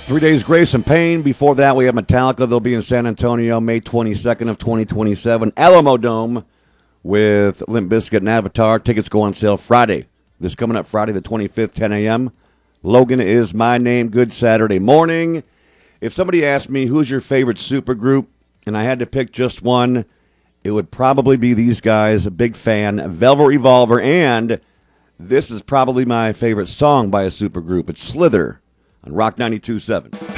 3 Days Grace and Pain. Before that, we have Metallica. They'll be in San Antonio May 22nd of 2027. Alamo Dome with Limp Bizkit and Avatar. Tickets go on sale Friday. This coming up Friday the 25th, 10 a.m. Logan Is My Name. Good Saturday morning. If somebody asked me who's your favorite supergroup, and I had to pick just one, it would probably be these guys. A big fan, Velvet Revolver, and this is probably my favorite song by a supergroup. It's Slither on Rock 92.7.